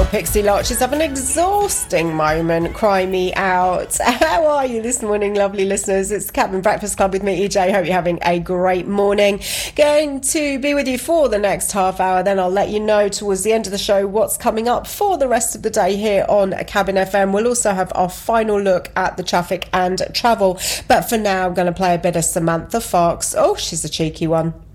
Pixie Lotches have an exhausting moment. Cry me out. How are you this morning, lovely listeners? It's the Cabin Breakfast Club with me, EJ. Hope you're having a great morning. Going to be with you for the next half hour. Then I'll let you know towards the end of the show what's coming up for the rest of the day here on Cabin FM. We'll also have our final look at the traffic and travel. But for now, I'm going to play a bit of Samantha Fox. Oh, she's a cheeky one.